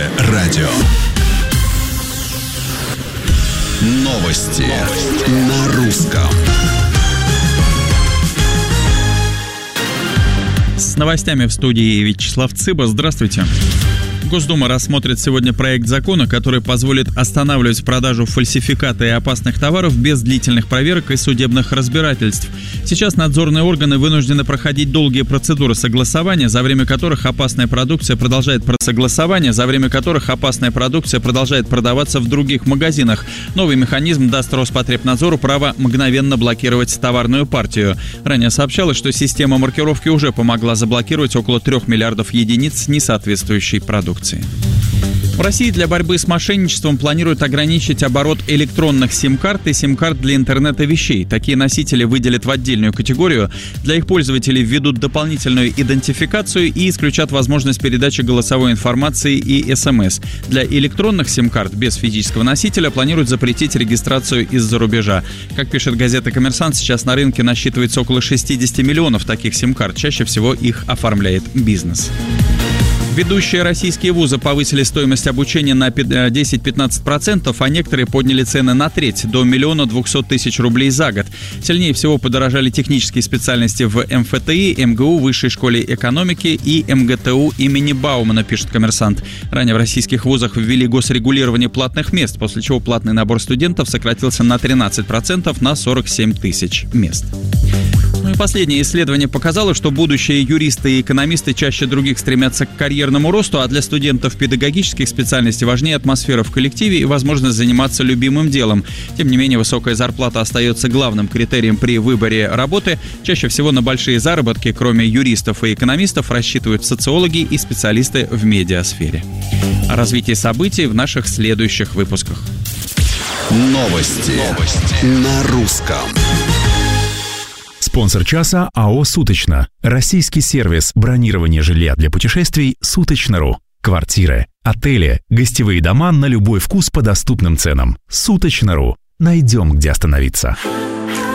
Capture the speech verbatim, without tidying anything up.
Лучшее радио. Новости, Новости. На русском. С новостями в студии Вячеслав Цыба. Здравствуйте. Госдума рассмотрит сегодня проект закона, который позволит останавливать продажу фальсификата и опасных товаров без длительных проверок и судебных разбирательств. Сейчас надзорные органы вынуждены проходить долгие процедуры согласования, за время которых опасная продукция продолжает согласование, за время которых опасная продукция продолжает продаваться в других магазинах. Новый механизм даст Роспотребнадзору право мгновенно блокировать товарную партию. Ранее сообщалось, что система маркировки уже помогла заблокировать около трех миллиардов единиц несоответствующей продукции. В России для борьбы с мошенничеством планируют ограничить оборот электронных сим-карт и сим-карт для интернета вещей. Такие носители выделят в отдельную категорию. Для их пользователей введут дополнительную идентификацию и исключат возможность передачи голосовой информации и СМС. Для электронных сим-карт без физического носителя планируют запретить регистрацию из-за рубежа. Как пишет газета «Коммерсант», сейчас на рынке насчитывается около шестьдесят миллионов таких сим-карт. Чаще всего их оформляет бизнес. Ведущие российские вузы повысили стоимость обучения на десять-пятнадцать процентов, а некоторые подняли цены на треть, до миллиона двухсот тысяч рублей за год. Сильнее всего подорожали технические специальности в эм эф тэ и, эм гэ у, Высшей школе экономики и эм гэ тэ у имени Баумана, пишет «Коммерсант». Ранее в российских вузах ввели госрегулирование платных мест, после чего платный набор студентов сократился на тринадцать процентов на сорок семь тысяч мест. Ну и последнее исследование показало, что будущие юристы и экономисты чаще других стремятся к карьерному росту, а для студентов педагогических специальностей важнее атмосфера в коллективе и возможность заниматься любимым делом. Тем не менее, высокая зарплата остается главным критерием при выборе работы. Чаще всего на большие заработки, кроме юристов и экономистов, рассчитывают социологи и специалисты в медиасфере. О развитии событий в наших следующих выпусках. Новости, Новости. На русском. Спонсор часа АО «Суточно». Российский сервис бронирования жилья для путешествий «Суточно.ру». Квартиры, отели, гостевые дома на любой вкус по доступным ценам. «Суточно.ру». Найдем, где остановиться.